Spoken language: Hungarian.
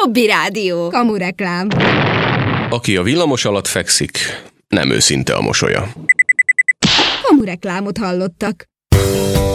Jobbi rádió. Kamureklám. Aki a villamos alatt fekszik, nem őszinte a mosolya. Kamureklámot hallottak.